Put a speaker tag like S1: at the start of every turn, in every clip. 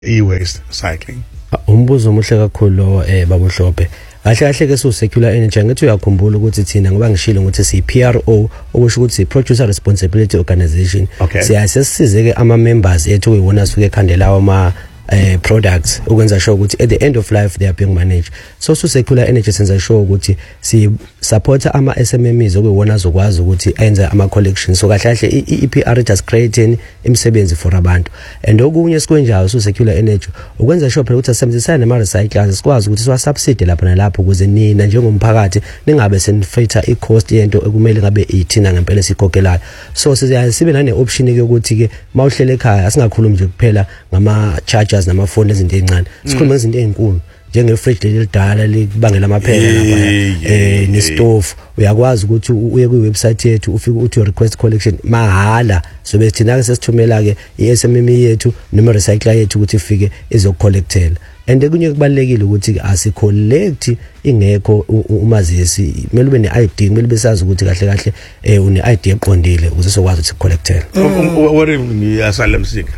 S1: e-waste cycling?
S2: Umbuzo omuhle kakhulu lo baba Mhlophe. Kahle ke Circular Energy ngithi uyakhumbula ukuthi thina ngoba ngishilo ukuthi si PRO okusho ukuthi Producer Responsibility Organization. Siyasizeke ama members ethu uyiwona suke ekhandela ama products ukwenza sure ukuthi at the end of life they are being managed. So Circular Energy senza sure ukuthi si support ama SMMEs okuyiwona azokwazi ukuthi enze ama collections. So kahle iPR just creating imisebenzi for abantu. And okunye sikwenjayo Circular Energy ukwenza sure phela ukuthi asebenzisane nama recyclers sikwazi ukuthi siwa subsidy lapha nalapho ukuze nina njengomphakathi ningabe senifetha icost yento ekumele ngabe ithina ngempela sikhokhelayo. So sibe nane option ke ukuthi ke mawuhlele ekhaya asingakhulumi nje kuphela ngama chargers namafoni ezinto ezincane sikhuluma izinto ezinkulu njenge fridge lelidala libangela amaphela lapha ne stove uyakwazi ukuthi uye ku website yethu ufike uthi request collection mahala so bese thina ke sesithumela ke iSMME yethu noma recycler yethu ukuthi ifike izocollectela. And kunye kubalekile ukuthi asicollect ingekho umazisi kumele ube ne-ID kumele besazi ukuthi kahle une-ID eqondile ukuze sokwazi ukuthi collectela.
S1: What if asylum seeker?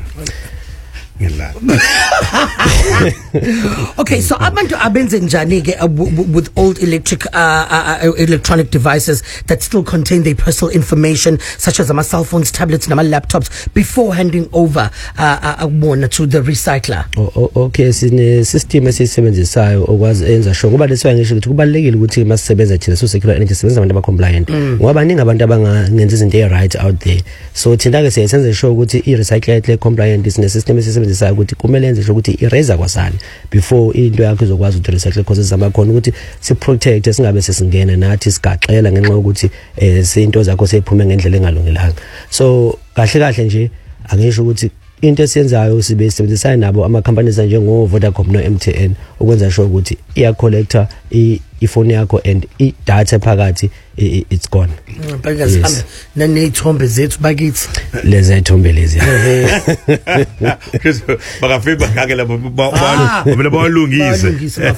S3: Okay, so abantu abenze njani ke with old electronic devices that still contain their personal information such as ama cell phones, tablets nama laptops before handing over one to the recycler?
S2: Okay, sine system esisebenzisayo okwazi enza sure ngoba lesiwa ngisho ukuthi kubalekile ukuthi masisebenza thina Circular Energy sisebenza abantu abacompliant ngoba baningi abantu abangenza izinto right out there. So thina ke siyenza sure ukuthi i-recycler compliant isine system esisebenzisayo ukuthi kumele enze ukuthi eraser kwasani before into yakho izokwazi ukuthi recycle causes zamakhona ukuthi si protect singabe sesingena nathi sigaxela ngenxa ukuthi izinto zakho seyiphume ngendlela engalungelanga. So kahle nje angisho ukuthi into esiyenzayo sibe sisebenzisana nabo ama companies njengo Vodacom no MTN ukwenza sure ukuthi iya collector ifoni yakho and I data phakathi it's gone.
S3: Bakazihambe nanezithombe zethu bakithi
S2: lezi izithombe lezi
S1: bakafika bakake labo balungise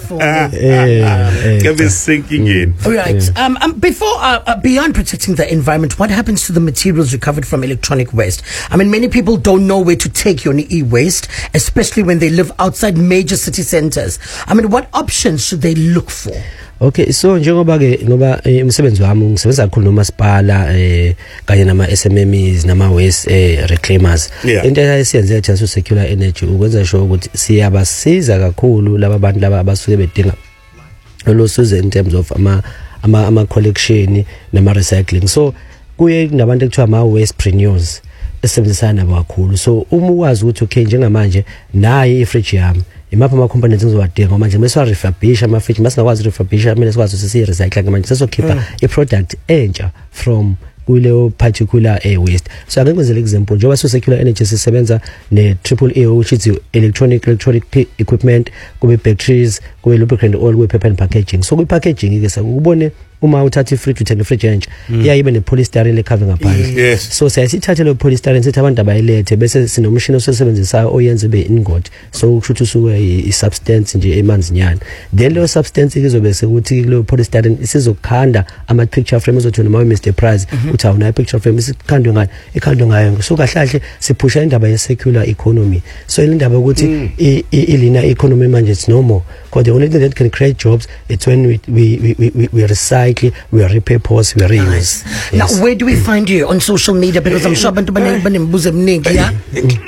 S1: get sinking in.
S3: All right, before beyond protecting the environment, what happens to the materials recovered from electronic waste? I mean, many people don't know where to take your e-waste, especially when they live outside major city centers. I mean, what options should they look for?
S2: Okay, so njengoba umsebenzi wami ngisebenza kakhulu nomasipala kanye nama SMMEs nama waste reclaimers. Into esiyenze thina Circular Energy ukwenza sure ukuthi siyabasiza kakhulu laba bantu laba abasuke bedinga lolusizo in terms of ama collection nama recycling. So kuye kunabantu ekuthiwa ama wastepreneurs esebenzisana nabo kakhulu. So uma ukwazi ukuthi okay njengamanje nayi ifridge yami imapha ama components ngizowadinga manje bese wa refurbish ama fridge masingakwazi refurbish kumele sikwazi ukuthi si recycle manje sesokhipha i product entsha from kuleyo particular waste. So ake ngizele example njengoba Circular Energy sisebenza ne AAA which is electronic equipment kube batteries kube lubricant oil kube paper and packaging. So kwi packaging ke sakubone uma uthatha ifridge uthenga ifridge entsha iyayibe ne polystyrene lecover ngaphandle. So siyasithatha le polystyrene sithi abantu abayilethe bese sinomshini osebenzisayo oyenze be ingot. So kusho ukuthi usuke I substance nje emanzinyana. Then leyo substance izobe sekuthi kuleyo polystyrene isizokhanda ama picture frame ezothona ma Mr Price uthi awuna picture frame isikhandwe ngani ikhandwe ngayo. So kahle siphusha indaba ye circular economy. So indaba ukuthi ilina economy manje it's no more because the only thing that can create jobs it's when we recycle, we repurpose, we reuse.
S3: Nice. Now where do we find you on social media, because I'm sure abantu banembuzo eminingi ya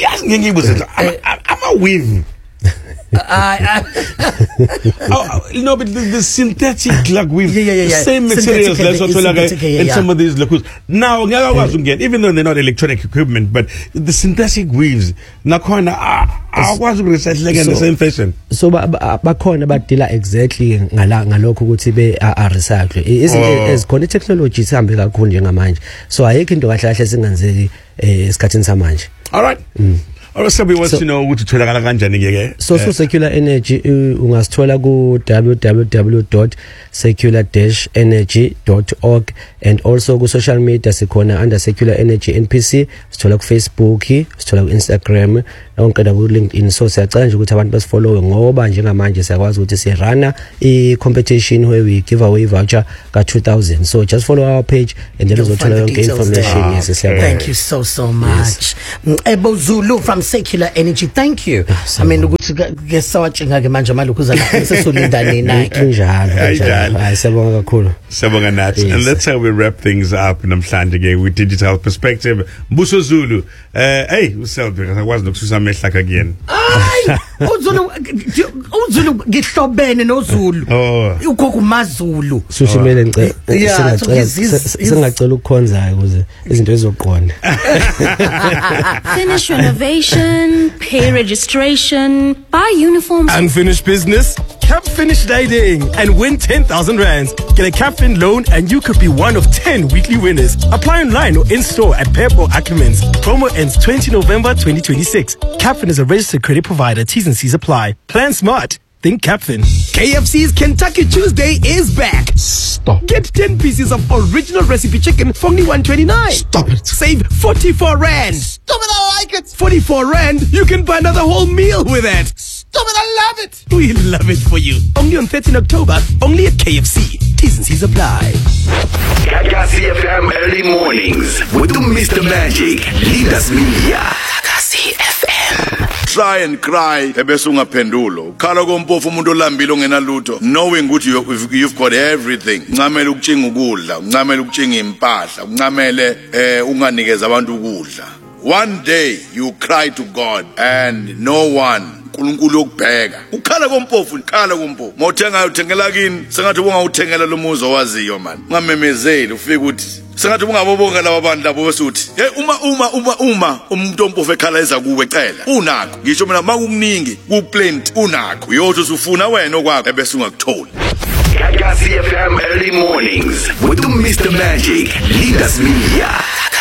S1: I'm a weave. No, but the synthetic like weave, same materials let's also like in some of these locals. Now even though they're not electronic equipment, but the synthetic weaves nakhona akwazi ukurecycle in the same fashion.
S2: So bakhona badila exactly ngalokho ukuthi be recycle izinto ezikhona technology sihambe kakhulu njengamanje. So ayikho into kahle kahle singenzeki esikhathini samanje.
S1: All right. Somebody wants to know ukuthi tholakala kanjani ke.
S2: So Circular Energy ungasithola ku www.circular-energy.org and also ku social media sikhona under Circular Energy NPC, sithola ku Facebook, sithola ku Instagram, nonke na ku LinkedIn. So siyacela nje ukuthi abantu basifollow ngoba njengamanje siyakwazi ukuthi sirana competition where we give away voucher ka 2000. So just follow our page and then uzothola yonke information. Yes,
S3: thank you so much. Ebo Zulu from Secular Energy. Thank you. I mean, ukuthi ke sawatshinga ke manje malukhuza la sesolinda nina ke.
S2: Injalo. Hayi siyabonga kakhulu.
S1: Siyabonga nathi. And that's how we wrap things up namhlanje ke with Digital Perspective. Mbuso Zulu. Hey, uselbe akwazi nokususa amehla again.
S3: Ay, uZulu ngihlobene noZulu. Ugogo maZulu.
S2: Sushimele ngicela singacela ukukhonza ukuze izinto ezoqonda.
S4: Finish renovation, pay registration, buy uniforms.
S5: Unfinished business? Cap Finish Dating and win 10,000 rands. Get a CapFin loan and you could be one of 10 weekly winners. Apply online or in-store at Pep or Ackermans. Promo ends 20 November 2026. CapFin is a registered credit provider. T's and C's apply. Plan smart. Think CapFin. KFC's Kentucky Tuesday is back.
S1: Stop.
S5: Get 10 pieces of original recipe chicken for only $1.29.
S1: Stop it.
S5: Save 44 rand.
S6: Stop it, I like it.
S5: 44 rand, you can buy another whole meal with it.
S6: Stop it, I love it.
S5: We love it for you. Only on 13 October, only at KFC. T's and C's apply.
S7: Kakasi FM early mornings with Mr. Magic. Leaders Media. Kakasi FM.
S8: Try and cry ebese ungaphendulo khala kompofu umuntu olambile ongenalutho knowing ukuthi you've got everything uncamela ukutshinga ukudla uncamela ukutshinga impahla uncamele unganikeza abantu ukudla. One day you cry to God and no one uNkulunkulu ukubheka ukhala kompofu mawuthenga uthengela kini sengathi ubungawuthengela lo muzi owaziyo man ungamemezeli ufike ukuthi sengathi ungabobonga laba bantu labo besuthi hey uma umuntu ompofu ekhala eza kuwe cela unakho ngisho mina makukuningi kuplenty unakho yotho usufuna wena okwakho ebese ungakutholi.
S7: Kakasi FM early mornings with Mr. Magic. Leaders Media.